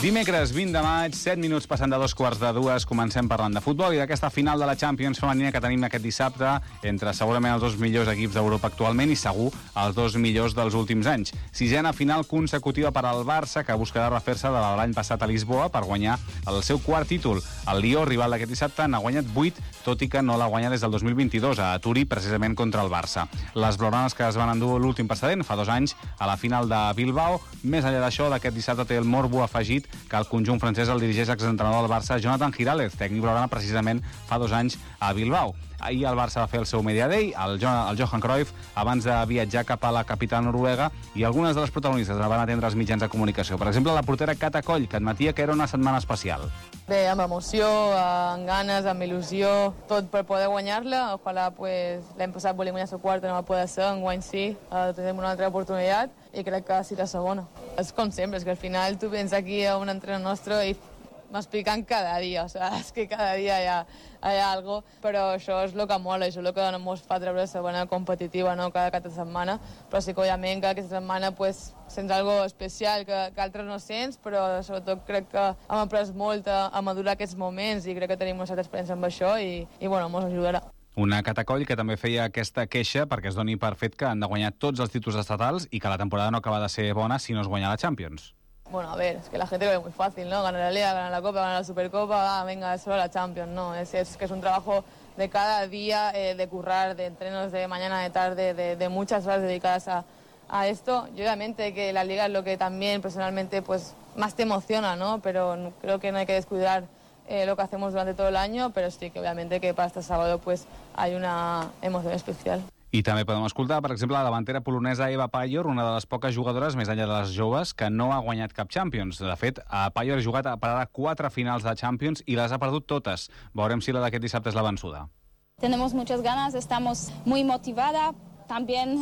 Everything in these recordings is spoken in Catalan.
Dimecres 20 de maig, 7 minuts passant de 2:15, comencem parlant de futbol i d'aquesta final de la Champions femenina que tenim aquest dissabte entre segurament els dos millors equips d'Europa actualment i segur els dos millors dels últims anys. Sisena final consecutiva per al Barça, que buscarà refer-se de l'any passat a Lisboa per guanyar el seu quart títol. El Lió, rival d'aquest dissabte, n'ha guanyat 8, tot i que no l'ha guanyat des del 2022 a Turí, precisament contra el Barça. Les blaugranes que es van endur l'últim precedent fa 2 anys a la final de Bilbao. Més enllà d'això, d'aquest dissabte té el morbo afegit que el conjunt francès el dirigeix l'exentrenador del Barça, Jonathan Giraldez, tècnic blaugrana precisament fa 2 anys a Bilbao. Ahir el Barça va fer el seu Media Day, el Johan Cruyff, abans de viatjar cap a la capital noruega, i algunes de les protagonistes la van atendre als mitjans de comunicació. Per exemple, la portera Cata Coll, que admetia que era una setmana especial. Bé, amb emoció, amb ganes, amb il·lusió, tot per poder guanyar-la. Ojalà, l'any passat volia guanyar la quarta, no va poder ser, enguany sí, tenim una altra oportunitat i crec que sí la segona. És com sempre, és que al final tu vens aquí a un entrenador nostre i m'expliquen cada dia, o sigui, és que cada dia hi ha algo, però això és el que mola, això és el que ens fa treure la segona competitiva, no? cada setmana, però sí que òbviament que aquesta setmana sents algo especial que altres no sents, però sobretot crec que hem après molt a madurar aquests moments i crec que tenim una certa experiència amb això i bueno, ens ajudarà. Una Cata Coll que també feia aquesta queixa perquè es doni per fet que han de guanyar tots els títols estatals i que la temporada no acaba de ser bona si no es guanya la Champions. Bueno, a ver, es que la gente lo ve muy fácil, ¿no? Ganar la Liga, ganar la Copa, ganar la Supercopa, venga, es solo la Champions, no. Es que es un trabajo de cada día, de currar, de entrenos de mañana, de tarde, de muchas horas dedicadas a esto. Y obviamente que la Liga es lo que también personalmente más te emociona, ¿no? Pero creo que no hay que descuidar lo que hacemos durante todo el año, pero sí que obviamente que para este sábado hay una emoción especial. I també podem escoltar, per exemple, la davantera polonesa Eva Pajor, una de les poques jugadores, més enllà de les joves, que no ha guanyat cap Champions. De fet, Pajor ha jugat per ara 4 finals de Champions i les ha perdut totes. Veurem si la d'aquest dissabte és la vençuda. Tenemos muchas ganas, estamos muy motivadas. También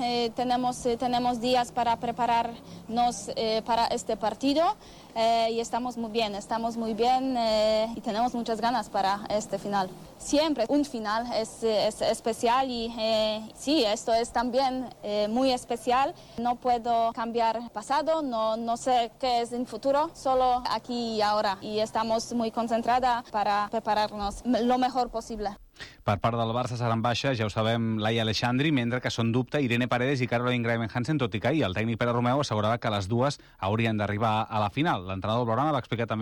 tenemos días para prepararnos para este partido y estamos muy bien y tenemos muchas ganas para este final. Siempre un final es especial y sí, esto es también muy especial. No puedo cambiar el pasado, no sé qué es en el futuro, solo aquí y ahora. Y estamos muy concentradas para prepararnos lo mejor posible. Per part del Barça seran baixes, ja ho sabem, Laia Aleixandri, mentre que són dubte Irene Paredes i Caroline Graham-Hansen, tot i que ahir el tècnic Pere Romeu assegurava que les dues haurien d'arribar a la final. L'entrenador blaugrana va explicar també